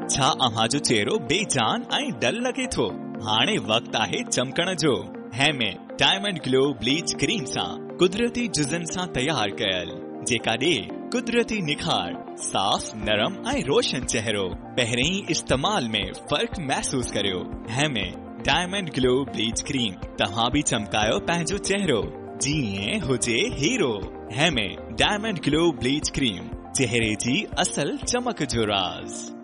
छा अव्हां जो चेहरो बेजान ऐं डल लगे थो? हाणे वक्त आहे चमकण जो। में डायमंड ग्लो ब्लीच क्रीम सां कुदरती जुज़न सां तैयार कयल, जेका ॾे कुदरती निखार, साफ नरम ऐं रोशन चेहरो। पहिरें ई इस्तेमाल में फर्क महसूस करियो। में डायमंड ग्लो ब्लीच क्रीम तव्हां भी चमकायो पंहिंजो चेहरो जीअं हुजे हीरो। में डायमंड ग्लो ब्लीच क्रीम, चेहरे जी असल चमक जो राज।